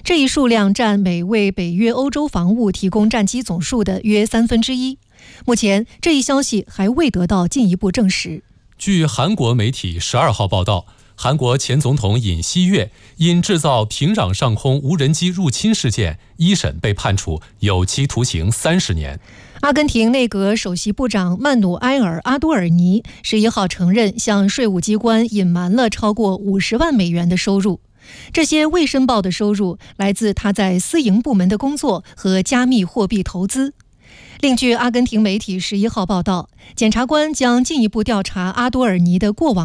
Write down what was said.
这一数量占每为北约欧洲防务提供战机总数的约1/3。目前，这一消息还未得到进一步证实。 据韩国媒体12号报道，韩国前总统尹锡悦因制造平壤上空无人机入侵事件，一审被判处有期徒刑30年。 阿根廷内阁首席部长曼努埃尔·阿多尔尼11号承认，向税务机关隐瞒了超过50万美元的收入。这些未申报的收入来自他在私营部门的工作和加密货币投资。另据阿根廷媒体11号报道，检察官将进一步调查阿多尔尼的过往